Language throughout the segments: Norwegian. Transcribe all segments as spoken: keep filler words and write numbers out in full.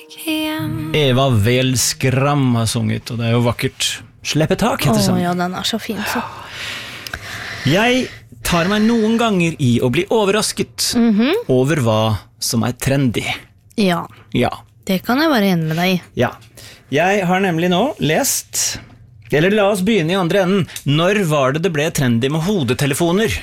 Eva Velskram har sunget, og det er jo vakkert. Slippe tak heter sangen. Åh, ja, den er så fin så. Jeg tar meg noen ganger i å bli overrasket mm-hmm. over hva som er trendy. Ja, Ja. det kan jeg være enig med deg i. Ja. Jeg har nemlig nå lest, eller la oss begynne i andre enden. Når var det det ble trendy med hodetelefoner?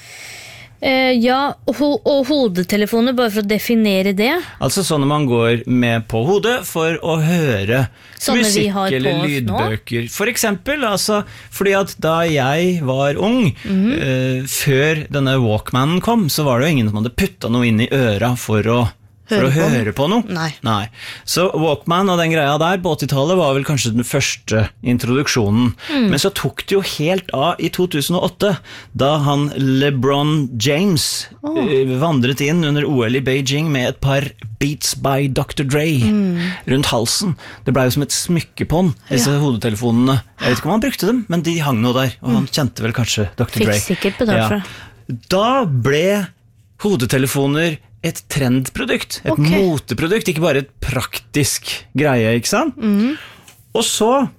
Eh, ja, og, ho- og hodetelefoner, bare for å definere det. Altså sånn når man går med på hodet for å høre Sånne vi musikk har på eller oss nå? lydbøker. For eksempel, altså, fordi at da jeg var ung, Mhm. eh, før denne Walkmanen kom, så var det jo ingen som hadde puttet noe inn i øra for å For Høre å på høre på noe? Nei. Nei. Så Walkman og den greia der på åttitallet var vel kanskje den første introduksjonen. Mm. Men så tok det jo helt av i to tusen og åtte, da han LeBron James Oh. eh, vandret inn under O L i Beijing med et par Beats by doktor Dre Mm. rundt halsen. Det ble jo som et smykke på han, disse Ja. hodetelefonene. Jeg vet ikke om han brukte dem, men de hang nå der, og han kjente vel kanskje doktor Fikk Dre. sikkert betalt for det. Da ble hodetelefoner et trendprodukt, et Ok. moteprodukt, ikke bare et praktisk greie, ikke sant? Mhm. Og så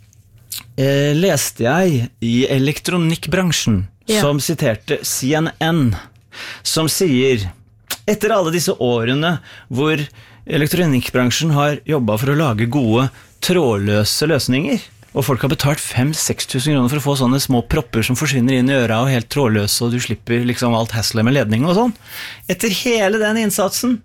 eh, leste jeg i elektronikkbransjen, Ja. som siterte C N N, som sier, etter alle disse årene hvor elektronikkbransjen har jobbet for å lage gode, trådløse løsninger, og folk har betalt fem til seks tusen kroner for å få sånne små propper som forsvinner inn i øra og helt trådløse, og du slipper liksom alt hasslet med ledning og sånn. Etter hele den innsatsen,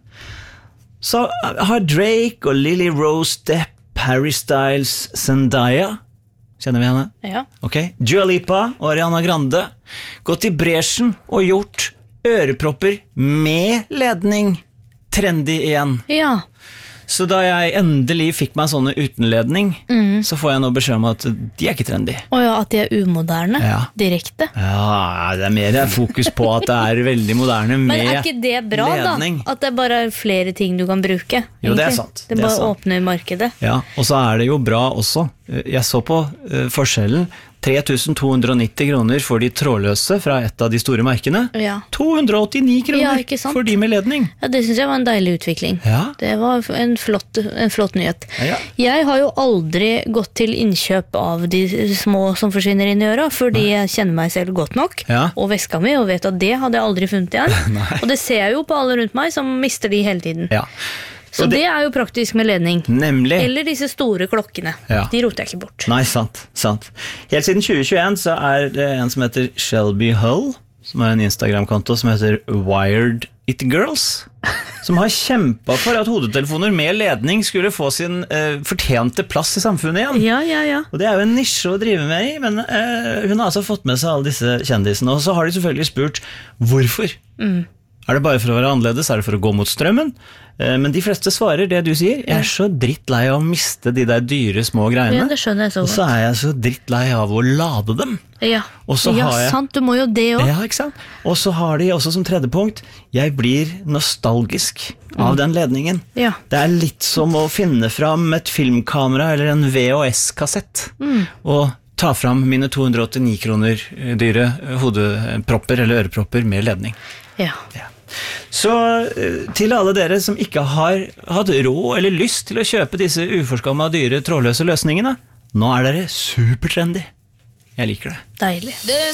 så har Drake og Lily Rose Depp, Harry Styles, Zendaya, kjenner vi henne? Ja. Ok, Dua Lipa og Ariana Grande, gått i bresjen og gjort ørepropper med ledning trendy igjen. Ja. Så da jeg endelig fikk meg sånne uten ledning, så får jeg nå beskjed om at de er ikke trendy. Og ja, at de er umoderne, Ja. direkte. Ja, det er mer fokus på at det er veldig moderne med Men er ikke det bra ledning. da? At det bare er flere ting du kan bruke? Jo, det er egentlig? sant. Det Det er bare sant. åpner markedet. Ja, og så er det jo bra også. Jeg så på uh, forskjellen. tre tusen to hundre og nitti kroner for de trådløse fra et av de store merkene. Ja. to hundre og åttini kroner Ja, ikke sant? for de med ledning. Ja, det synes jeg var en deilig utvikling. Ja. Det var en flott, en flott nyhet. Ja. Jeg har jo aldri gått til innkjøp av de små som forsvinner inn i øra, fordi jeg kjenner meg selv godt nok, Ja. og veska mi, og vet at det hadde jeg aldri funnet igjen. Nei. Og det ser jeg jo på alle rundt meg som mister de hele tiden. Ja. Så Og det, er jo praktisk med ledning. Nemlig. Eller disse store klokkene. Ja. De roter jeg ikke bort. Nei, sant, sant. Helt siden tjue tjueen så er det en som heter Shelby Hull, som har en Instagram-konto som heter Wired It Girls, som har kjempet for at hodetelefoner med ledning skulle få sin eh, fortjente plass i samfunnet igjen. Ja, ja, ja. Og det er jo en nisje å drive med i, men eh, hun har altså fått med seg alle disse kjendisene, og så har de selvfølgelig spurt hvorfor. Mm. Er det bare for å være annerledes? Er det for å gå mot strømmen? Eh, men de fleste svarer det du sier. Jeg er så drittlei av å miste de der dyre små greiene. Ja, det skjønner jeg så Og så godt. er jeg så drittlei av å lade dem. Ja, Og så ja har jeg- sant, du må jo det også. Ja, ikke sant? Og så har de også som tredje punkt, jeg blir nostalgisk av den ledningen. Ja. Det er litt som å finne fram et filmkamera eller en V H S-kassett, Mm. og ta fram mine to hundre og åttini kroner dyre hodepropper eller ørepropper med ledning. Ja. Ja. Så eh, til alle dere som ikke har hatt råd eller lyst til å kjøpe disse uforskamma dyre trådløse løsningene, nå er dere supertrendy. Jeg liker det. Deilig.